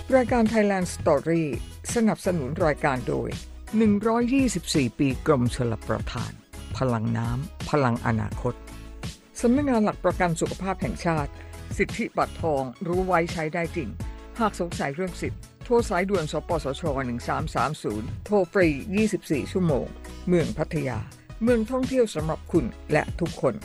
รายการ Thailand Story สนับสนุนรายการโดย124ปีกรมชลประทานพลังน้ำพลังอนาคตสำนักงานหลักประกันสุขภาพแห่งชาติสิทธิบัตรทองรู้ไว้ใช้ได้จริงหากสงสัยเรื่องสิทธิ์โทรสายด่วนสปสช1330โทรฟรี24ชั่วโมงเมืองพัทยาเมืองท่องเที่ยวสำหรับคุณและทุกคน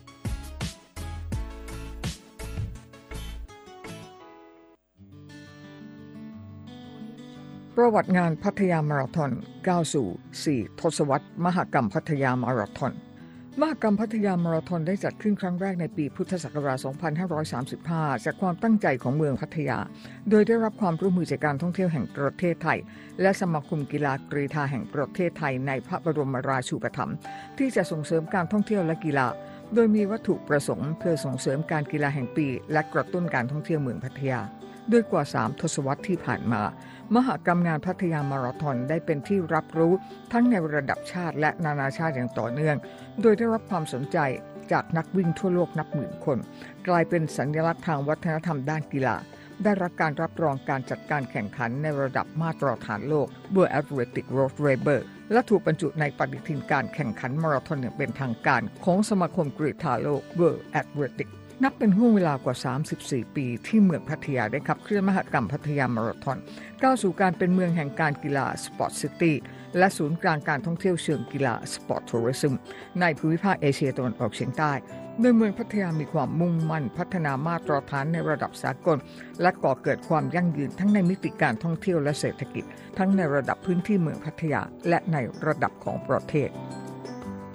ประวัติงานพัทยามาราธอนก้าวสู่4ทศวรรษมหกรรมพัทยามาราธอนมหกรรมพัทยามาราธอนได้จัดขึ้นครั้งแรกในปีพุทธศักราช 2535 จากความตั้งใจของเมืองพัทยาโดยได้รับความร่วมมือจากการท่องเที่ยวแห่งประเทศไทยและสมาคมกีฬากรีฑาแห่งประเทศไทยในพระบรมราชูปถัมภ์ที่จะส่งเสริมการท่องเที่ยวและกีฬาโดยมีวัตถุประสงค์เพื่อส่งเสริมการกีฬาแห่งปีและกระตุ้นการท่องเที่ยวเมืองพัทยาด้วยกว่า3ทศวรรษที่ผ่านมามหกรรมงานพัทยามาราธอนได้เป็นที่รับรู้ทั้งในระดับชาติและนานาชาติอย่างต่อเนื่องโดยได้รับความสนใจจากนักวิ่งทั่วโลกนับหมื่นคนกลายเป็นสัญลักษณ์ทางวัฒนธรรมด้านกีฬาได้รับการรับรองการจัดการแข่งขันในระดับมาตรฐานโลก World Athletic Road Racer และถูกบรรจุในปฏิทินการแข่งขันมาราธอนอย่างเป็นทางการของสมาคมกรีฑาโลก World Athleticนับเป็นห่วงเวลากว่า34ปีที่เมืองพัทยาได้ขับเคลื่อนมหกรรมพัทยามาราธอนก้าวสู่การเป็นเมืองแห่งการกีฬาสปอร์ตซิตี้และศูนย์กลางการท่องเที่ยวเชิงกีฬาสปอร์ตทัวริซึมในภูมิภาคเอเชียตะวันออกเฉียงใต้โดยเมืองพัทยามีความมุ่งมั่นพัฒนามาตรฐานในระดับสากลและก่อเกิดความยั่งยืนทั้งในมิติการท่องเที่ยวและเศรษฐกิจทั้งในระดับพื้นที่เมืองพัทยาและในระดับของประเทศ